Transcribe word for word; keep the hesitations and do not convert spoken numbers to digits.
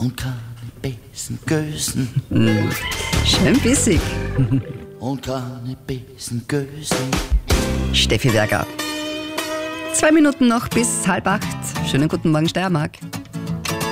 und keine Besen gösen. Mm, schön bissig. Und keine Besen gösen. Steffi Berger. Zwei Minuten noch bis halb acht. Schönen guten Morgen, Steiermark.